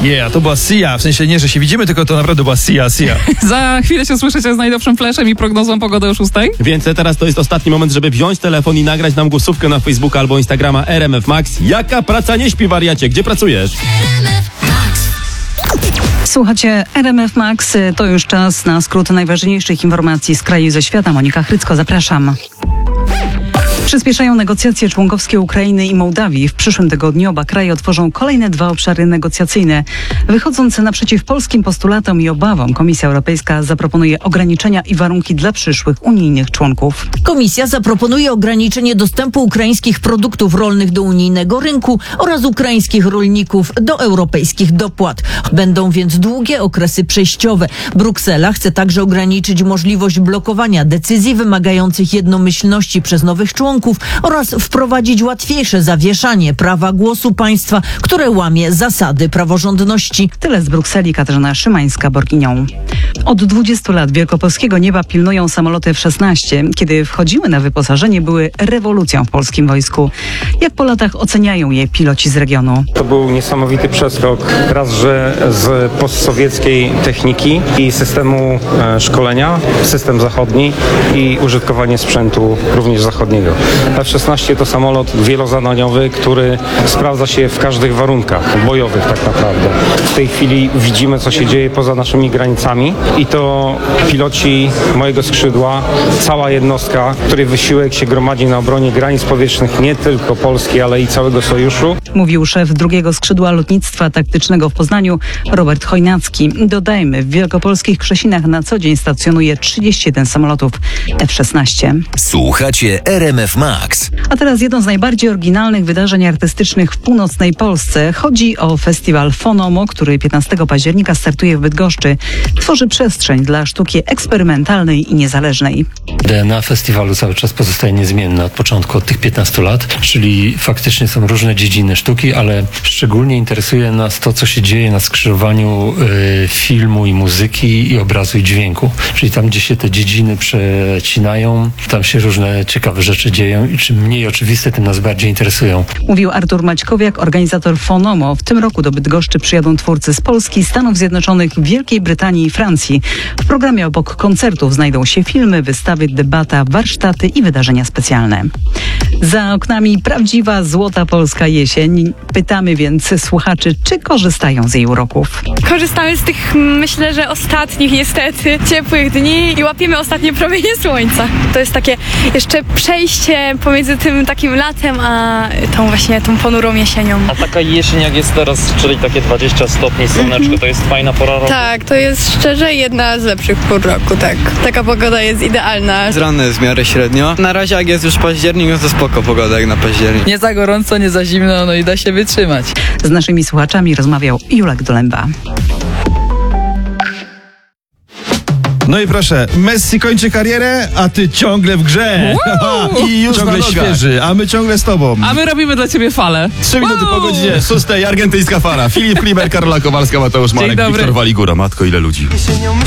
To była Sia, w sensie nie, że się widzimy, tylko to naprawdę była Sia. Za chwilę się słyszycie z najnowszym flashem i prognozą pogody o 6. Więc teraz to jest ostatni moment, żeby wziąć telefon i nagrać nam głosówkę na Facebooka albo Instagrama RMF Max. Jaka praca nie śpi, wariacie? Gdzie pracujesz? Słuchacie RMF Max, to już czas na skrót najważniejszych informacji z kraju i ze świata. Monika Chrycko, zapraszam. Przyspieszają negocjacje członkowskie Ukrainy i Mołdawii. W przyszłym tygodniu oba kraje otworzą kolejne 2 obszary negocjacyjne. Wychodząc naprzeciw polskim postulatom i obawom, Komisja Europejska zaproponuje ograniczenia i warunki dla przyszłych unijnych członków. Komisja zaproponuje ograniczenie dostępu ukraińskich produktów rolnych do unijnego rynku oraz ukraińskich rolników do europejskich dopłat. Będą więc długie okresy przejściowe. Bruksela chce także ograniczyć możliwość blokowania decyzji wymagających jednomyślności przez nowych członków oraz wprowadzić łatwiejsze zawieszanie prawa głosu państwa, które łamie zasady praworządności. Tyle z Brukseli. Katarzyna Szymańska-Borginią. Od 20 lat wielkopolskiego nieba pilnują samoloty F-16. Kiedy wchodziły na wyposażenie, były rewolucją w polskim wojsku. Jak po latach oceniają je piloci z regionu? To był niesamowity przeskok, raz, że z postsowieckiej techniki i systemu szkolenia, system zachodni i użytkowanie sprzętu również zachodniego. F-16 to samolot wielozadaniowy, który sprawdza się w każdych warunkach bojowych tak naprawdę. W tej chwili widzimy, co się dzieje poza naszymi granicami i to piloci mojego skrzydła, cała jednostka, której wysiłek się gromadzi na obronie granic powietrznych nie tylko Polski, ale i całego Sojuszu. Mówił szef 2. skrzydła lotnictwa taktycznego w Poznaniu, Robert Chojnacki. Dodajmy, w wielkopolskich Krzesinach na co dzień stacjonuje 31 samolotów F-16. Słuchacie RMF Max. A teraz jedno z najbardziej oryginalnych wydarzeń artystycznych w północnej Polsce. Chodzi o festiwal Fonomo, który 15 października startuje w Bydgoszczy. Tworzy przestrzeń dla sztuki eksperymentalnej i niezależnej. DNA festiwalu cały czas pozostaje niezmienna od początku, od tych 15 lat, czyli faktycznie są różne dziedziny sztuki, ale szczególnie interesuje nas to, co się dzieje na skrzyżowaniu filmu i muzyki i obrazu i dźwięku. Czyli tam, gdzie się te dziedziny przecinają, tam się różne ciekawe rzeczy dzieją i czym mniej oczywiste, tym nas bardziej interesują. Mówił Artur Maćkowiak, organizator Fonomo. W tym roku do Bydgoszczy przyjadą twórcy z Polski, Stanów Zjednoczonych, Wielkiej Brytanii i Francji. W programie obok koncertów znajdą się filmy, wystawy, debata, warsztaty i wydarzenia specjalne. Za oknami prawdziwa złota polska jesień. Pytamy więc słuchaczy, czy korzystają z jej uroków. Korzystamy z tych, myślę, że ostatnich niestety ciepłych dni i łapiemy ostatnie promienie słońca. To jest takie jeszcze przejście pomiędzy tym takim latem, a tą ponurą jesienią. A taka jesień jak jest teraz, czyli takie 20 stopni, słoneczko, to jest fajna pora roku? Tak, to jest szczerze jedna z lepszych pór roku, tak. Taka pogoda jest idealna. Z rana jest w miarę średnio. Na razie jak jest już październik, no to spoko pogoda jak na październik. Nie za gorąco, nie za zimno, no i da się wytrzymać. Z naszymi słuchaczami rozmawiał Julek Dolemba. No i proszę, Messi kończy karierę, a ty ciągle w grze. I już Ciągle świeży, a my ciągle z tobą. A my robimy dla ciebie falę. 3 minuty po godzinie 6, argentyńska fala. Filip Klimer, Karola Kowalska, Mateusz Marek, Wiktor Waligura. Matko, ile ludzi.